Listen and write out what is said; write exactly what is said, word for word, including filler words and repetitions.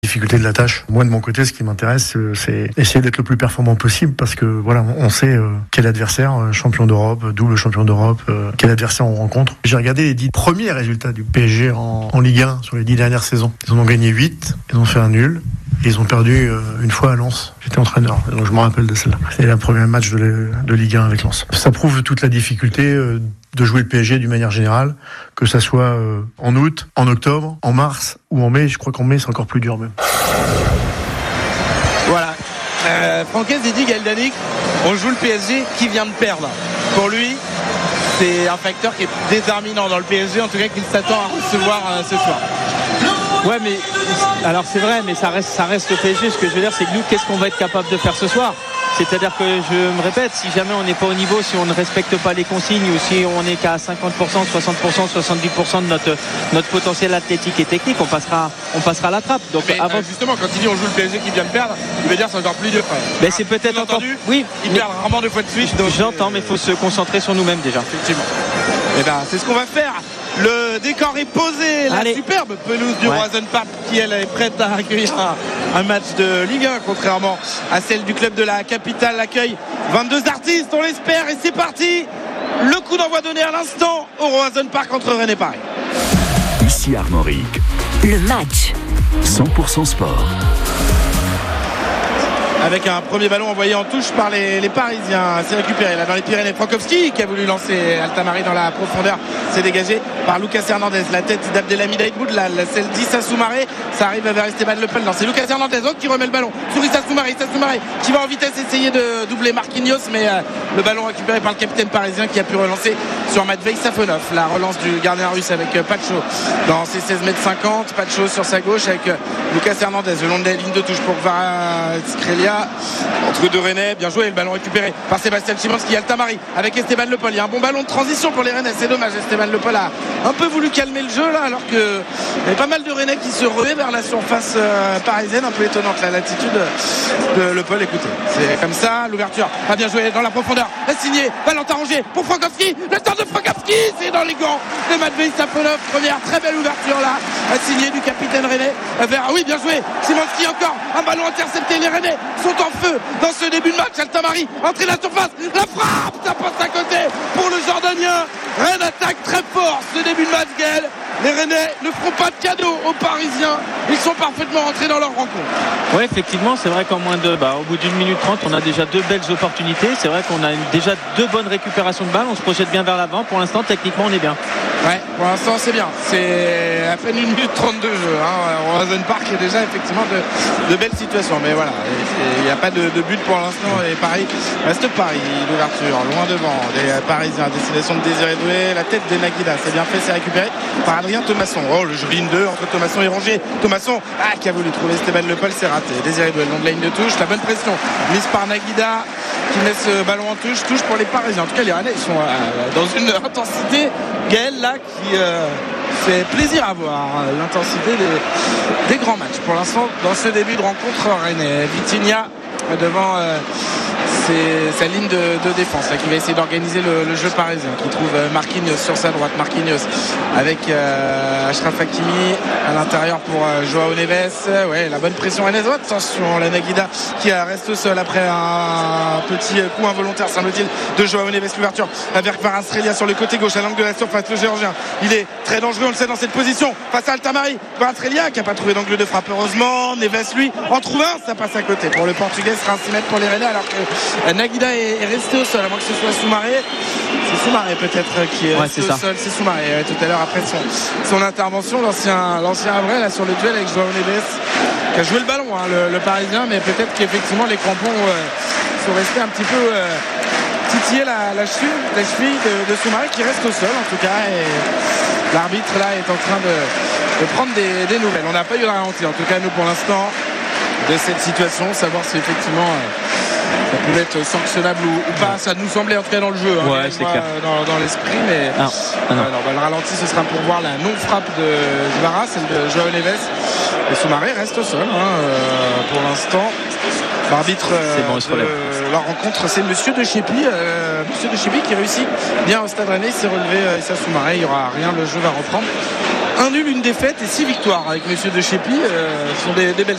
Difficulté de la tâche. Moi, de mon côté, ce qui m'intéresse, c'est essayer d'être le plus performant possible parce que voilà, on sait euh, quel adversaire, euh, champion d'Europe, double champion d'Europe, euh, quel adversaire on rencontre. J'ai regardé les dix premiers résultats du P S G en, en Ligue un sur les dix dernières saisons. Ils en ont gagné huit, ils ont fait un nul. Et ils ont perdu euh, une fois à Lens. J'étais entraîneur, donc je me rappelle de celle-là. C'était le premier match de, le, de Ligue un avec Lens. Ça prouve toute la difficulté euh, de jouer le P S G d'une manière générale, que ça soit euh, en août, en octobre, en mars ou en mai. Je crois qu'en mai, c'est encore plus dur même. Voilà. Euh, Franquès dit Gaël-Danic, on joue le P S G qui vient de perdre. Pour lui, c'est un facteur qui est déterminant dans le P S G, en tout cas qu'il s'attend à recevoir euh, ce soir. Ouais, mais alors c'est vrai, mais ça reste, ça reste le P S G. Ce que je veux dire, c'est que nous, qu'est-ce qu'on va être capable de faire ce soir ? C'est-à-dire que je me répète, si jamais on n'est pas au niveau, si on ne respecte pas les consignes ou si on n'est qu'à cinquante pour cent, soixante pour cent, soixante-dix pour cent de notre, notre potentiel athlétique et technique, on passera, on passera à la trappe. Donc mais avant... euh, justement, quand il dit on joue le P S G qui vient de perdre, il veut dire c'est encore plus dur. Mais ah, c'est peut-être encore. Entendu, oui, ils perdent rarement deux fois de suite. Donc j'entends, mais il faut se concentrer sur nous-mêmes déjà. Effectivement. Et ben, c'est ce qu'on va faire. Le décor est posé, la Allez. superbe pelouse du ouais. Roazhon Park qui elle est prête à accueillir un, un match de Ligue un, contrairement à celle du club de la capitale. L'accueil vingt-deux artistes, on l'espère, et c'est parti. Le coup d'envoi donné à l'instant au Roazhon Park entre Rennes et Paris. Ici Armorique. Le match cent pour cent sport. Avec un premier ballon envoyé en touche par les, les Parisiens. C'est récupéré là dans les Pyrénées. Frankowski qui a voulu lancer Altamari dans la profondeur. C'est dégagé par Lucas Hernandez. La tête d'Abdelhamid Aïdboud, la, la, celle d'Issa Soumaré. Ça arrive vers Esteban Le Pen. C'est Lucas Hernandez oh, qui remet le ballon sur Issa Soumaré. Issa Soumaré qui va en vitesse essayer de doubler Marquinhos. Mais euh, le ballon récupéré par le capitaine parisien qui a pu relancer sur Matvei Safonov. La relance du gardien russe avec euh, Pacho dans ses seize mètres cinquante. Pacho sur sa gauche avec euh, Lucas Hernandez le long de la ligne de touche pour Kvaratskhelia. Entre deux Rennais, bien joué, le ballon récupéré par Sébastien Szymanski, Altamari avec Esteban Le Pol. Il y a un bon ballon de transition pour les Rennais, c'est dommage. Esteban Le Pol a un peu voulu calmer le jeu là, alors qu'il y avait pas mal de Rennais qui se ruaient vers la surface euh, parisienne. Un peu étonnante la l'attitude de Le Pol. Écoutez, c'est comme ça, l'ouverture a bien joué dans la profondeur. Signé Valentin Rongier pour Frankowski, le temps de Frankowski, c'est dans les gants de Matvei Safonov. Première très belle ouverture là, signé du capitaine Rennais vers, ah oui, bien joué, Szymanski encore, un ballon intercepté. Les Rennais sont en feu dans ce début de match. Altamari, entrée de la surface, la frappe, ça passe à côté pour le Jordanien. Rennes attaque très fort ce début de match, Gaël. Les Rennais ne feront pas de cadeau aux Parisiens. Ils sont parfaitement rentrés dans leur rencontre. Oui, effectivement, c'est vrai qu'en moins de, bah, au bout d'une minute trente, on a déjà deux belles opportunités. C'est vrai qu'on a une, déjà deux bonnes récupérations de balles. On se projette bien vers l'avant. Pour l'instant, techniquement, on est bien. Ouais, pour l'instant, c'est bien. C'est à peine une minute trente de jeu. Hein. Roazhon Park est déjà effectivement de, de belles situations. Mais voilà, il n'y a pas de, de but pour l'instant. Et Paris reste Paris. L'ouverture, loin devant. Les Parisiens à destination de Désiré Doué. La tête d'Enagida, c'est bien fait, c'est récupéré par Adrien Thomasson. Oh, le jeu ligne deux entre Thomasson et Rongier. Thomasson, ah, qui a voulu trouver Esteban Le Pol, c'est raté. Désiré Doué, long de la ligne de touche. La bonne pression mise par Naguida qui met ce ballon en touche. Touche pour les Parisiens. En tout cas, les Rennais, ils sont euh, dans une intensité, Gaël, là, qui euh, fait plaisir à voir. Hein, l'intensité des, des grands matchs. Pour l'instant, dans ce début de rencontre Rennais. Vitinha devant euh, ses, sa ligne de, de défense là, qui va essayer d'organiser le, le jeu parisien, qui trouve euh, Marquinhos sur sa droite. Marquinhos avec euh, Achraf Hakimi à l'intérieur pour euh, Joao Neves. Ouais, la bonne pression rennaise. Attention, la Naguida qui reste au sol après un petit coup involontaire, semble-t-il, de Joao Neves. L'ouverture vers Kvaratskhelia sur le côté gauche à l'angle de la surface. Le Géorgien, il est très dangereux, on le sait, dans cette position face à Altamari. Kvaratskhelia qui n'a pas trouvé d'angle de frappe, heureusement. Neves, lui, en trouve un, ça passe à côté pour le Portugais. Ce sera un six mètres pour les Rennais, alors que Naguida est, est resté au sol, à moins que ce soit Soumaré. C'est Soumaré peut-être qui est ouais, resté c'est au ça. sol. C'est Soumaré ouais, tout à l'heure après son, son intervention, l'ancien l'ancien Havrais là sur le duel avec Joao Neves qui a joué le ballon, hein, le, le Parisien, mais peut-être qu'effectivement les crampons euh, sont restés un petit peu euh, titiller la, la cheville, la cheville de, de Soumaré qui reste au sol en tout cas, et l'arbitre là est en train de, de prendre des, des nouvelles. On n'a pas eu de ralenti en tout cas nous pour l'instant de cette situation, savoir si effectivement euh, ça pouvait être sanctionnable ou, ou pas. Ça nous semblait en tout cas dans le jeu, hein, ouais, c'est clair. Dans, dans l'esprit, mais ah, ah non. Alors, bah, le ralenti ce sera pour voir la non-frappe de Jvara, celle de Joao Neves, et Soumaré reste au sol hein, euh, pour l'instant. L'arbitre euh, bon, de la rencontre, c'est Monsieur de Chépi, euh, Monsieur de Chépi qui réussit bien au Stade Rennais. Il s'est relevé euh, Issa Soumaré, il n'y aura rien, le jeu va reprendre. Un nul, une défaite et six victoires avec Monsieur de Chépi. Euh, ce sont des, des belles